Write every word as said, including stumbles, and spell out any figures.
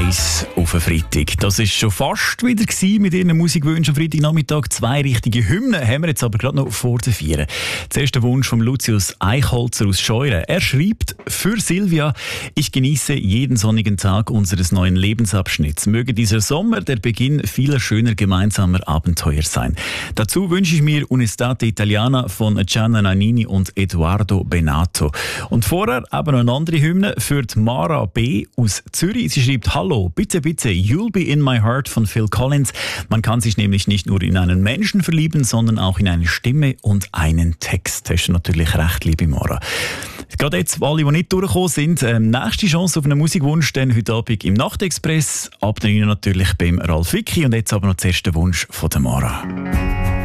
eins auf den Freitag. Das ist schon fast wieder gewesen mit Ihren Musikwünschen am Freitagnachmittag. Zwei richtige Hymnen haben wir jetzt aber gerade noch vor den Vieren. Zuerst der Wunsch von Lucius Eichholzer aus Scheuren. Er schreibt: Für Silvia, ich genieße jeden sonnigen Tag unseres neuen Lebensabschnitts. Möge dieser Sommer der Beginn vieler schöner gemeinsamer Abenteuer sein. Dazu wünsche ich mir Un'estate Italiana von Gianna Nannini und Edoardo Benato. Und vorher eben noch eine andere Hymne für die Mara B. aus Zürich. Sie schreibt: Hallo, bitte, bitte, You'll Be In My Heart von Phil Collins. Man kann sich nämlich nicht nur in einen Menschen verlieben, sondern auch in eine Stimme und einen Text. Das ist natürlich recht, liebe Mara. Gerade jetzt, alle, die nicht durchgekommen sind, ähm, nächste Chance auf einen Musikwunsch dann heute Abend im Nachtexpress. Ab der neun natürlich beim Ralf Wicki. Und jetzt aber noch zuerst der Wunsch von der Mara.